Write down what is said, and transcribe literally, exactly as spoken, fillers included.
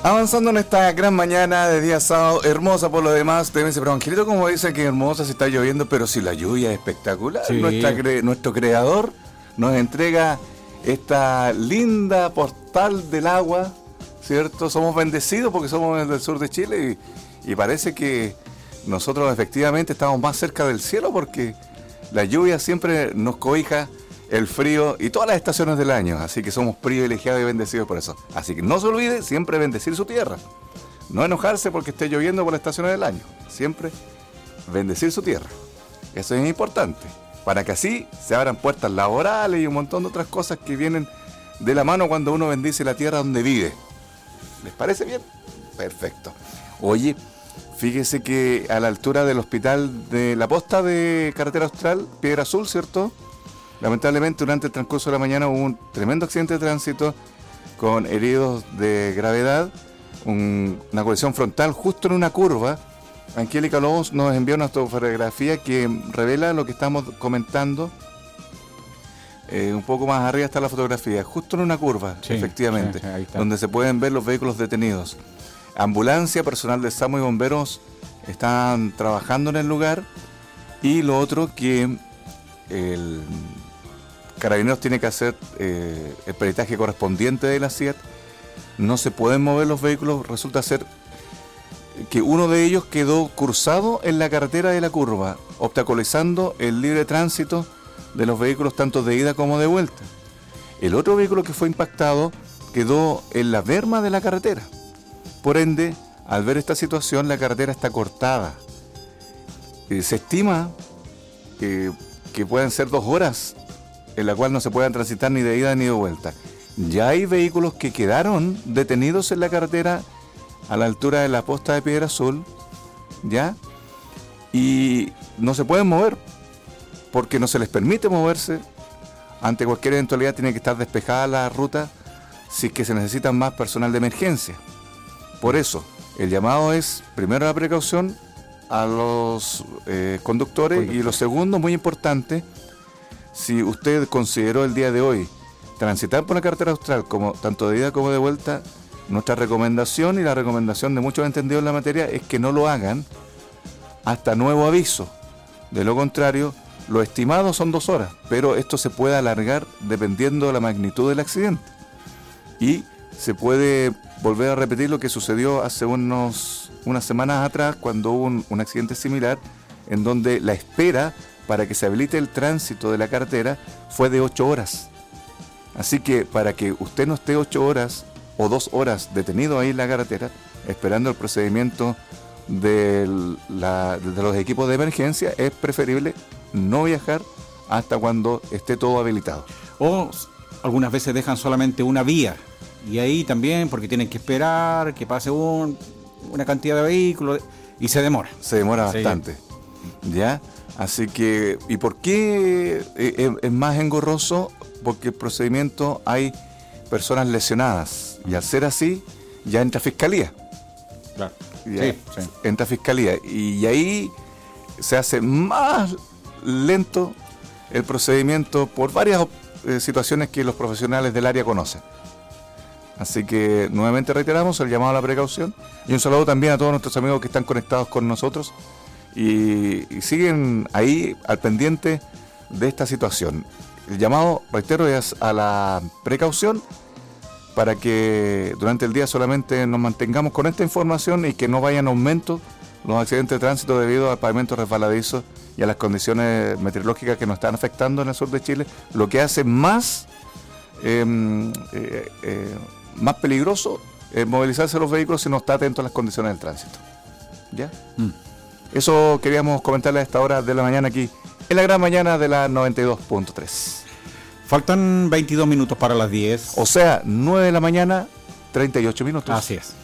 Avanzando en esta gran mañana de día sábado, hermosa por lo demás, te dice, pero Angelito, como dice que hermosa si está lloviendo, pero si la lluvia es espectacular. Sí. Nuestra cre- nuestro creador nos entrega esta linda postal del agua, ¿cierto? Somos bendecidos porque somos del sur de Chile y, y parece que nosotros efectivamente estamos más cerca del cielo porque la lluvia siempre nos cobija el frío y todas las estaciones del año, así que somos privilegiados y bendecidos por eso. Así que no se olvide siempre bendecir su tierra, no enojarse porque esté lloviendo por las estaciones del año, siempre bendecir su tierra. Eso es importante, para que así se abran puertas laborales y un montón de otras cosas que vienen de la mano cuando uno bendice la tierra donde vive. ¿Les parece bien? Perfecto. Oye, fíjese que a la altura del hospital de la posta de Carretera Austral, Piedra Azul, ¿cierto? Lamentablemente durante el transcurso de la mañana hubo un tremendo accidente de tránsito con heridos de gravedad, un, una colisión frontal justo en una curva. Angélica Lobos nos envió una fotografía que revela lo que estamos comentando. Eh, un poco más arriba está la fotografía, justo en una curva, sí, efectivamente, sí, sí, donde se pueden ver los vehículos detenidos. Ambulancia, personal de SAMU y bomberos están trabajando en el lugar, y lo otro que el Carabineros tiene que hacer eh, el peritaje correspondiente de la C I A T. No se pueden mover los vehículos. Resulta ser que uno de ellos quedó cruzado en la carretera de la curva, obstaculizando el libre tránsito de los vehículos tanto de ida como de vuelta. El otro vehículo que fue impactado quedó en la berma de la carretera. Por ende, al ver esta situación, la carretera está cortada. Eh, se estima que, que pueden ser dos horas en la cual no se puedan transitar ni de ida ni de vuelta. Ya hay vehículos que quedaron detenidos en la carretera a la altura de la posta de Piedra Azul, ¿ya? Y no se pueden mover porque no se les permite moverse. Ante cualquier eventualidad tiene que estar despejada la ruta si es que se necesitan más personal de emergencia. Por eso, el llamado es, primero, la precaución a los eh, conductores, Conductor. y lo segundo, muy importante, si usted consideró el día de hoy transitar por la carretera austral, como tanto de ida como de vuelta, nuestra recomendación y la recomendación de muchos entendidos en la materia es que no lo hagan hasta nuevo aviso. De lo contrario, lo estimado son dos horas, pero esto se puede alargar dependiendo de la magnitud del accidente. Y se puede volver a repetir lo que sucedió hace unos, unas semanas atrás, cuando hubo un, un accidente similar, en donde la espera para que se habilite el tránsito de la carretera fue de ocho horas. Así que para que usted no esté ocho horas o dos horas detenido ahí en la carretera, esperando el procedimiento de, la, de los equipos de emergencia, es preferible no viajar hasta cuando esté todo habilitado. O algunas veces dejan solamente una vía, y ahí también, porque tienen que esperar que pase un, una cantidad de vehículos, y se demora. Se demora sí. bastante. ¿Ya? Así que, ¿y por qué es, es más engorroso? Porque el procedimiento hay personas lesionadas, y al ser así, ya entra fiscalía. Claro. Ya sí, sí. Entra fiscalía, y ahí se hace más lento el procedimiento por varias eh, situaciones que los profesionales del área conocen. Así que nuevamente reiteramos el llamado a la precaución, y un saludo también a todos nuestros amigos que están conectados con nosotros y, y siguen ahí al pendiente de esta situación. El llamado, reitero, es a la precaución para que durante el día solamente nos mantengamos con esta información y que no vayan en aumento los accidentes de tránsito debido al pavimento resbaladizo y a las condiciones meteorológicas que nos están afectando en el sur de Chile, lo que hace más eh, eh, eh, más peligroso eh, movilizarse los vehículos si no está atento a las condiciones del tránsito. ¿Ya? Mm. Eso queríamos comentarle a esta hora de la mañana aquí en la gran mañana de la noventa y dos punto tres. Faltan veintidós minutos para las diez. O sea, nueve de la mañana, treinta y ocho minutos. Así es.